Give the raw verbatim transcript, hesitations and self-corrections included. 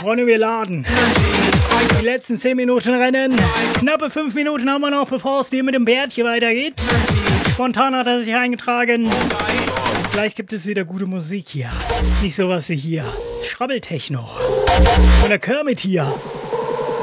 Freunde, wir laden. Die letzten zehn Minuten rennen. Knappe fünf Minuten haben wir noch, bevor es dir mit dem Bärtchen weitergeht. Spontan hat er sich eingetragen. Vielleicht gibt es wieder gute Musik hier. Nicht sowas wie hier. Schrabbeltechno. Von der Kermit hier.